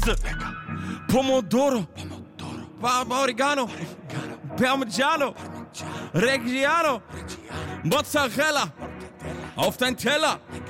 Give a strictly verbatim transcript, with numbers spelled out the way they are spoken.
Soße. Pomodoro. Pomodoro. Oregano. Parmigiano. Reggiano. Mozzarella. Auf dein Teller.